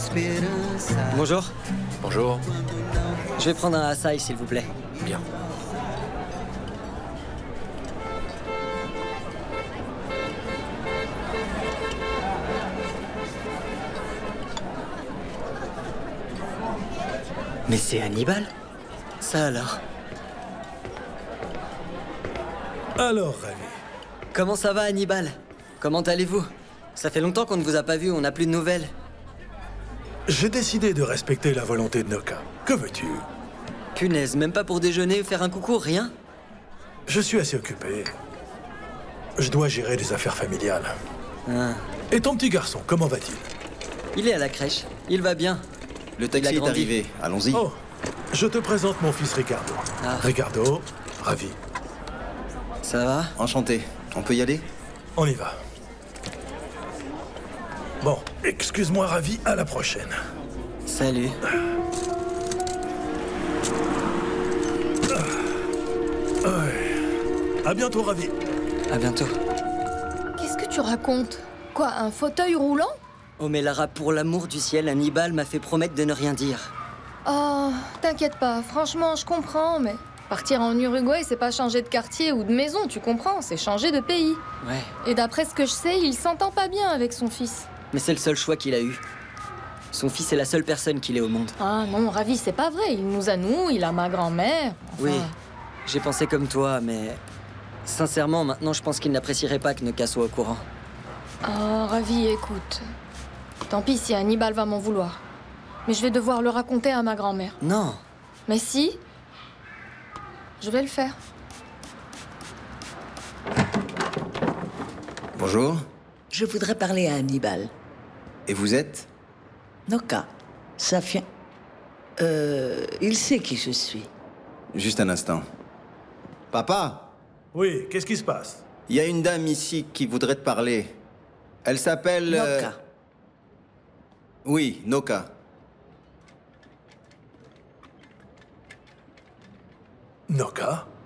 Bonjour. Bonjour. Je vais prendre un açaï, s'il vous plaît. Bien. Mais c'est Hannibal? Ça alors? Alors, Ravi. Comment ça va, Hannibal? Comment allez-vous? Ça fait longtemps qu'on ne vous a pas vu, on n'a plus de nouvelles. J'ai décidé de respecter la volonté de Noka. Que veux-tu? Punaise, même pas pour déjeuner, faire un coucou, rien? Je suis assez occupé. Je dois gérer des affaires familiales. Ah. Et ton petit garçon, comment va-t-il? Il est à la crèche, il va bien. Le Il a taxi est grandi. arrivé, allons-y. Oh, je te présente mon fils Ricardo. Ah. Ricardo, Ravi. Ça va? Enchanté. On peut y aller? On y va. Bon, excuse-moi, Ravi, à la prochaine. Salut. Ouais. À bientôt, Ravi. À bientôt. Qu'est-ce que tu racontes? Quoi, un fauteuil roulant? Oh mais Lara, pour l'amour du ciel, Hannibal m'a fait promettre de ne rien dire. Oh, t'inquiète pas, franchement, je comprends, mais partir en Uruguay, c'est pas changer de quartier ou de maison, tu comprends, c'est changer de pays. Ouais. Et d'après ce que je sais, il s'entend pas bien avec son fils. Mais c'est le seul choix qu'il a eu. Son fils est la seule personne qu'il ait au monde. Ah non, Ravi, c'est pas vrai, il nous a nous, il a ma grand-mère. Enfin, Oui, j'ai pensé comme toi, mais... Sincèrement, maintenant, je pense qu'il n'apprécierait pas que Noka soit au courant. Ah, Ravi, écoute. Tant pis si Hannibal va m'en vouloir. Mais je vais devoir le raconter à ma grand-mère. Non. Mais si, je vais le faire. Bonjour. Je voudrais parler à Hannibal. Et vous êtes? Noka, Safien. Il sait qui je suis. Juste un instant. Papa, Oui, qu'est-ce qui se passe? il y a une dame ici qui voudrait te parler. Elle s'appelle... Noka. Oui, Noka. Noka?